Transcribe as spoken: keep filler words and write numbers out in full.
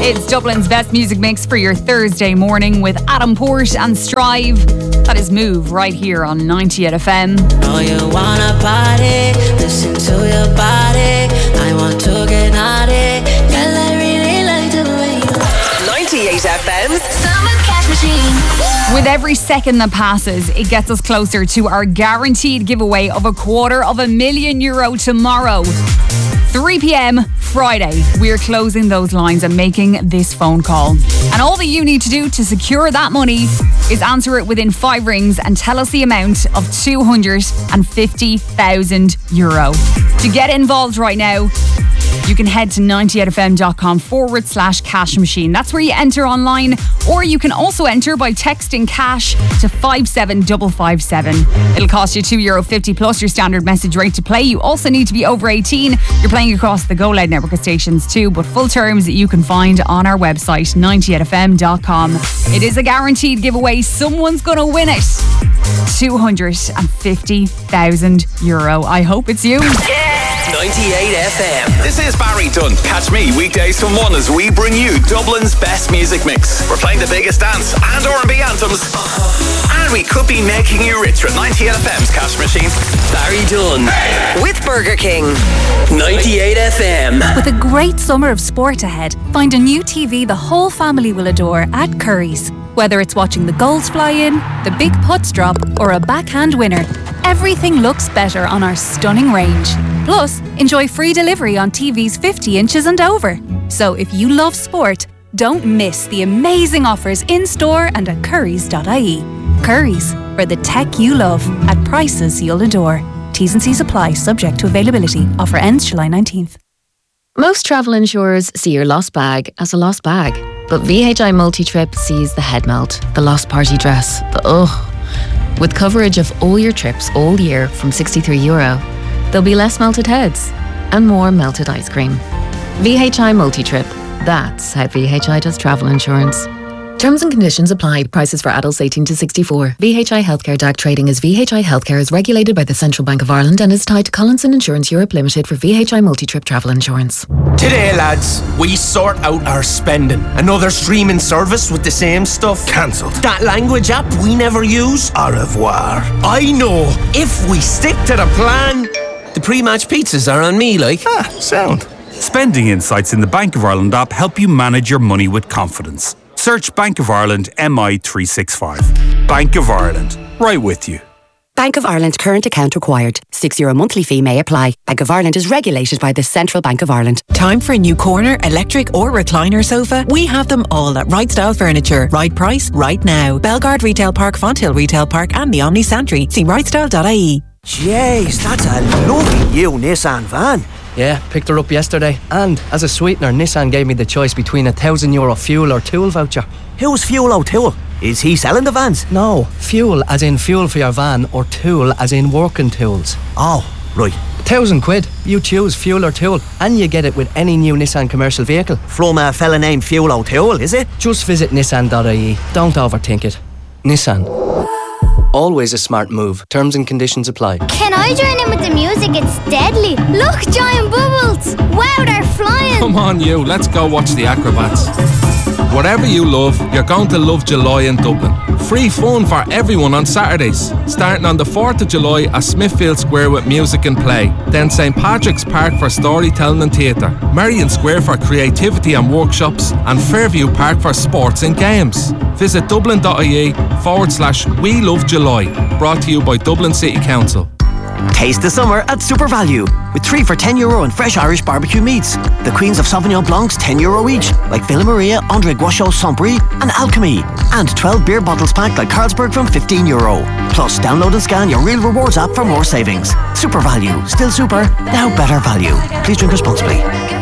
It's Dublin's best music mix for your Thursday morning with Adam Port and Strive. That is Move right here on ninety-eight F M. Oh, you wanna party? Listen to your body. I want to get naughty. Girl, I really like the way you ninety-eight F M's Summer Cash Machine. With every second that passes, it gets us closer to our guaranteed giveaway of a quarter of a million euro tomorrow. three p.m. Friday, we're closing those lines and making this phone call. And all that you need to do to secure that money is answer it within five rings and tell us the amount of two hundred fifty thousand euro. To get involved right now, you can head to ninety-eight f m dot com forward slash cash machine. That's where you enter online, or you can also enter by texting cash to five seven five five seven. It'll cost you two euro fifty plus your standard message rate to play. You also need to be over eighteen. You're playing across the Go Loud network of stations too, but full terms that you can find on our website, ninety-eight f m dot com. It is a guaranteed giveaway. Someone's going to win it. two hundred fifty thousand euro. I hope it's you. ninety-eight F M. This is Barry Dunn. Catch me weekdays from one as we bring you Dublin's best music mix. We're playing the biggest dance and R and B anthems. And we could be making you richer at ninety-eight F M's Cash Machine. Barry Dunn. With Burger King. ninety-eight F M. With a great summer of sport ahead, find a new T V the whole family will adore at Curry's. Whether it's watching the goals fly in, the big putts drop, or a backhand winner, everything looks better on our stunning range. Plus, enjoy free delivery on T Vs fifty inches and over. So if you love sport, don't miss the amazing offers in-store and at currys dot I E. Currys, for the tech you love, at prices you'll adore. T's and C's apply, subject to availability. Offer ends July nineteenth. Most travel insurers see your lost bag as a lost bag. But V H I Multi-Trip sees the head melt, the lost party dress, the ugh. With coverage of all your trips all year from sixty-three euro, there'll be less melted heads and more melted ice cream. V H I Multi-Trip. That's how V H I does travel insurance. Terms and conditions apply. Prices for adults eighteen to sixty-four. V H I Healthcare D A C trading as V H I Healthcare is regulated by the Central Bank of Ireland and is tied to Collinson Insurance Europe Limited for V H I Multi-Trip travel insurance. Today, lads, we sort out our spending. Another streaming service with the same stuff. Cancelled. That language app we never use. Au revoir. I know. If we stick to the plan, the pre-match pizzas are on me, like. Ah, sound. Spending insights in the Bank of Ireland app help you manage your money with confidence. Search Bank of Ireland M I three sixty-five. Bank of Ireland. Right with you. Bank of Ireland current account required. six euro monthly fee may apply. Bank of Ireland is regulated by the Central Bank of Ireland. Time for a new corner, electric or recliner sofa? We have them all at Right Style Furniture. Right price, right now. Belgard Retail Park, Fonthill Retail Park and the Omni Santry. See right style dot I E. Jeez, that's a lovely new Nissan van. Yeah, picked her up yesterday. And as a sweetener, Nissan gave me the choice between a thousand euro fuel or tool voucher. Who's Fuel O'Toole? Is he selling the vans? No, fuel as in fuel for your van, or tool as in working tools. Oh, right. Thousand quid. You choose fuel or tool, and you get it with any new Nissan commercial vehicle. From a fella named Fuel O'Toole, is it? Just visit nissan dot I E. Don't overthink it. Nissan. Always a smart move. Terms and conditions apply. Can I join in with the music? It's deadly. Look, giant bubbles. Wow, they're flying. Come on, you. Let's go watch the acrobats. Whatever you love, you're going to love July in Dublin. Free fun for everyone on Saturdays. Starting on the fourth of July at Smithfield Square with music and play. Then St Patrick's Park for storytelling and theatre. Merrion Square for creativity and workshops. And Fairview Park for sports and games. Visit dublin dot I E forward slash We Love July. Brought to you by Dublin City Council. Taste the summer at Super Value with three for ten euro and fresh Irish barbecue meats. The Queens of Sauvignon Blancs ten euro each, like Villa Maria, André Guachot, Saint-Brie and Alchemy. And twelve beer bottles packed like Carlsberg from fifteen euro. Plus, download and scan your Real Rewards app for more savings. Super Value. Still super, now better value. Please drink responsibly.